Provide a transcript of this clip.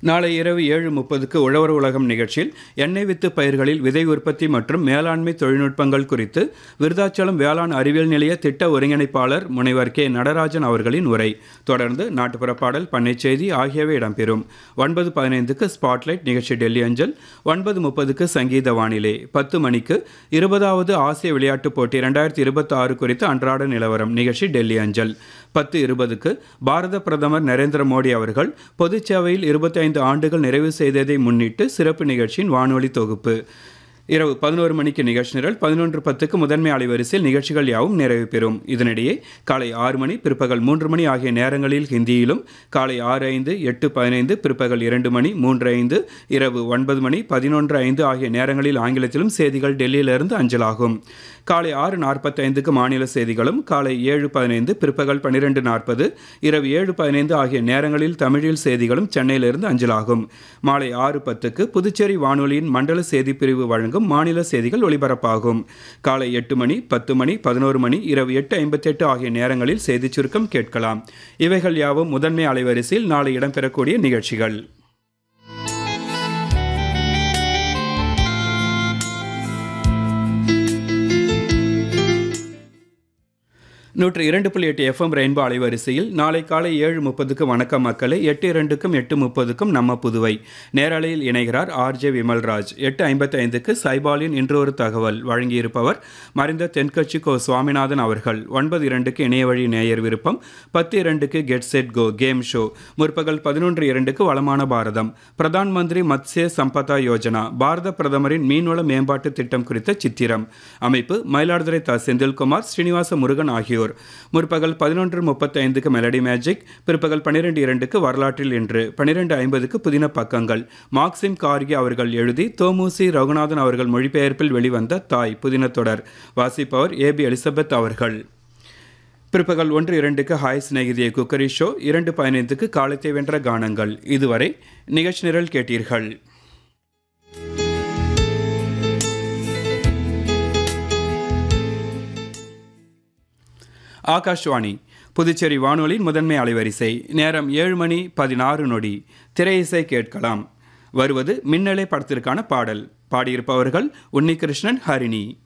நாளை இரவு 7:30க்கு உழவர் உலகம் நிகழ்ச்சியில் எண்ணெய் வித்து பயிர்களில் விதை உற்பத்தி மற்றும் மேலாண்மை தொழில்நுட்பங்கள் குறித்து விருதாச்சலம் வேளாண் அறிவியல் நிலைய திட்ட ஒருங்கிணைப்பாளர் முனைவர் கே நடராஜன் அவர்களின் உரை. தொடர்ந்து நாட்டுப்புற பாடல், பண்ணை செய்தி ஆகியவை இடம்பெறும். 9:15க்கு ஸ்பாட்லைட் நிகழ்ச்சி டெல்லி அஞ்சல். 9:30க்கு சங்கீத வானிலை. 10 மணிக்கு 20வது ஆசிய விளையாட்டுப் போட்டி 2026 குறித்த அன்றாட நிலவரம் நிகழ்ச்சி டெல்லி அஞ்சல். 10:20க்கு பாரத பிரதமர் நரேந்திர மோடி அவர்கள் பொதுச் சேவையில் 25 ஆண்டுகள் நிறைவு செய்ததை முன்னிட்டு சிறப்பு நிகழ்ச்சியின் வானொலி தொகுப்பு. இரவு 11 மணிக்கு நிகழ்ச்சி நிரல். 11:10க்கு முதன்மை அலைவரிசையில் நிகழ்ச்சிகள் யாவும் நிறைவு பெறும். இதனிடையே காலை 6 மணி, பிற்பகல் 3 மணி ஆகிய நேரங்களில் ஹிந்தியிலும், காலை 6:05, 8:15, பிற்பகல் 2 மணி, 3:05, இரவு 9 மணி, 11:05 ஆகிய நேரங்களில் ஆங்கிலத்திலும் செய்திகள் டெல்லியிலிருந்து அஞ்சலாகும். காலை 6:45க்கு மாநில செய்திகளும், காலை 7:15, பிற்பகல் 12:40, இரவு 7:15 ஆகிய நேரங்களில் தமிழில் செய்திகளும் சென்னையிலிருந்து அஞ்சலாகும். மாலை 6:10க்கு புதுச்சேரி வானொலியின் மண்டல செய்தி பிரிவு வழங்கும் மாநில செய்திகள் ஒலிபரப்பாகும். காலை 8 மணி, 10 மணி, 11 மணி, இரவு 8:58 ஆகிய நேரங்களில் செய்திச் சுருக்கம் கேட்கலாம். இவைகள் யாவும் முதன்மை அலைவரிசையில் நாளை இடம்பெறக்கூடிய நிகழ்ச்சிகள். 102.8 FM ரெயின்போ அலைவரிசையில் நாளை காலை 7:30க்கு வணக்கம் மக்களே, 8:02க்கும் 8:30க்கும் நம்ம புதுவை நேரலையில் இணைகிறார் ஆர்ஜே விமல்ராஜ். 8:55க்கு சைபாலின் இன்று ஒரு தகவல் வழங்கியிருப்பவர் மறைந்த தென்கட்சி கோ சுவாமிநாதன் அவர்கள். 9:02க்கு இணைய வழி நேயர் விருப்பம். 10:02க்கு get set go game show. முற்பகல் 11:02க்கு வளமான பாரதம், பிரதான் மந்திரி மத்ஸ்ய சம்பதா யோஜனா, பாரத பிரதமரின் மீன்வள மேம்பாட்டு திட்டம் குறித்த சித்திரம். அமைப்பு மயிலாடுதுறை தா. செந்தில்குமார், ஸ்ரீனிவாச முருகன் ஆகியோர். முற்பகல் 11:35க்கு மெலடி மேஜிக். பிற்பகல் 12:02க்கு வரலாற்றில் இன்று. 12:50க்கு புதின பக்கங்கள், மார்க்சிம் கார்கி அவர்கள் எழுதி தோமுசி ரகுநாதன் அவர்கள் மொழிபெயர்ப்பில் வெளிவந்த தாய் புதின தொடர். வாசிப்பவர் ஏபி எலிசபெத் அவர்கள். பிற்பகல் 1:02க்கு ஹாய் சிநேகிதியை குக்கரி ஷோ. 2:15க்கு காலத்தை வென்ற கானங்கள். இதுவரை நிகழ்ச்சி நிரல் கேட்டீர்கள். ஆகாஷ்வாணி புதுச்சேரி வானொலியின் முதன்மை அலைவரிசை. நேரம் 7 மணி 16 நொடி. திரையிசை கேட்கலாம். வருவது மின்னலை படத்திற்கான பாடல். பாடியிருப்பவர்கள் உன்னிகிருஷ்ணன், ஹரிணி.